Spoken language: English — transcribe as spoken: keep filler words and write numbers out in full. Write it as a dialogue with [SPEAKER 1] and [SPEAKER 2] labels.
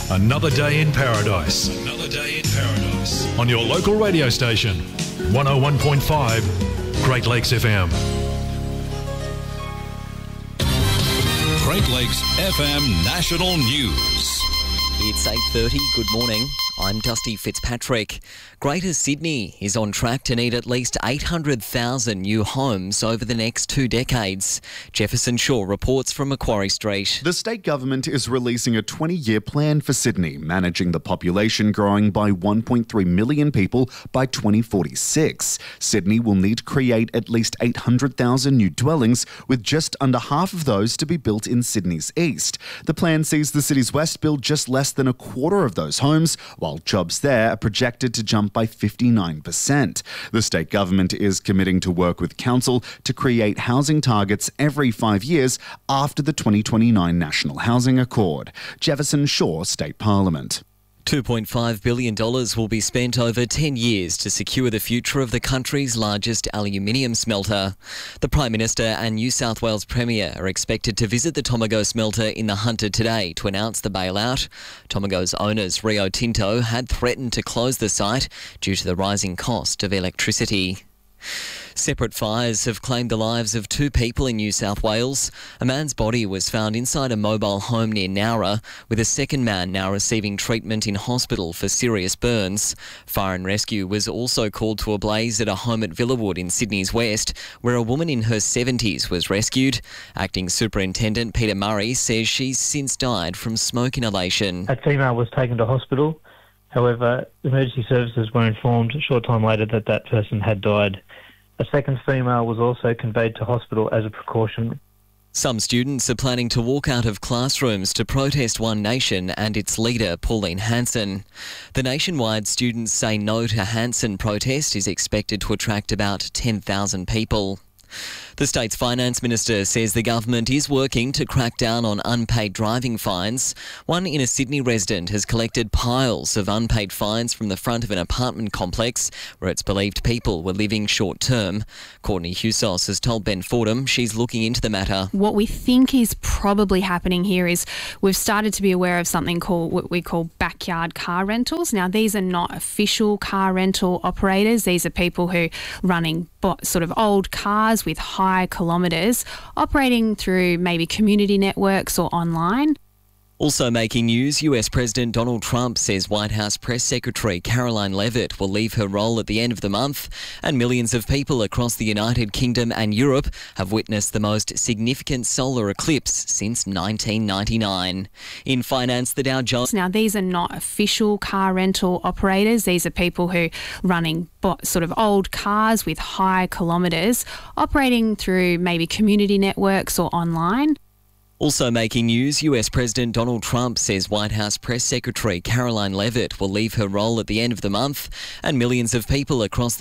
[SPEAKER 1] Another day in paradise. Another day in paradise. On your local radio station, one oh one point five Great Lakes F M.
[SPEAKER 2] Great Lakes F M National News.
[SPEAKER 3] It's eight thirty. Good morning. I'm Dusty Fitzpatrick. Greater Sydney is on track to need at least eight hundred thousand new homes over the next two decades. Jefferson Shaw reports from Macquarie Street.
[SPEAKER 4] The state government is releasing a twenty-year plan for Sydney, managing the population growing by one point three million people by twenty forty-six. Sydney will need to create at least eight hundred thousand new dwellings, with just under half of those to be built in Sydney's east. The plan sees the city's west build just less than a quarter of those homes, while jobs there are projected to jump by fifty-nine percent. The state government is committing to work with council to create housing targets every five years after the twenty twenty-nine National Housing Accord. Jefferson Shaw State Parliament.
[SPEAKER 3] two point five billion dollars will be spent over ten years to secure the future of the country's largest aluminium smelter. The Prime Minister and New South Wales Premier are expected to visit the Tomago smelter in the Hunter today to announce the bailout. Tomago's owners, Rio Tinto, had threatened to close the site due to the rising cost of electricity. Separate fires have claimed the lives of two people in New South Wales. A man's body was found inside a mobile home near Nowra, with a second man now receiving treatment in hospital for serious burns. Fire and rescue was also called to a blaze at a home at Villawood in Sydney's west, where a woman in her seventies was rescued. Acting Superintendent Peter Murray says she's since died from smoke inhalation.
[SPEAKER 5] A female was taken to hospital. However, emergency services were informed a short time later that that person had died. A second female was also conveyed to hospital as a precaution.
[SPEAKER 3] Some students are planning to walk out of classrooms to protest One Nation and its leader, Pauline Hanson. The nationwide Students Say No to Hanson protest is expected to attract about ten thousand people. The state's finance minister says the government is working to crack down on unpaid driving fines. One inner Sydney resident has collected piles of unpaid fines from the front of an apartment complex where it's believed people were living short term. Courtney Husos has told Ben Fordham she's looking into the matter.
[SPEAKER 6] What we think is probably happening here is we've started to be aware of something called what we call backyard car rentals. Now, these are not official car rental operators. These are people who are running sort of old cars with high kilometres, operating through maybe community networks or online.
[SPEAKER 3] Also making news, U S President Donald Trump says White House Press Secretary Caroline Leavitt will leave her role at the end of the month, and millions of people across the United Kingdom and Europe have witnessed the most significant solar eclipse since nineteen ninety-nine. In finance, the Dow Jones...
[SPEAKER 6] Now, these are not official car rental operators. These are people who are running sort of old cars with high kilometres, operating through maybe community networks or online.
[SPEAKER 3] Also making news, U S President Donald Trump says White House Press Secretary Caroline Leavitt will leave her role at the end of the month, and millions of people across the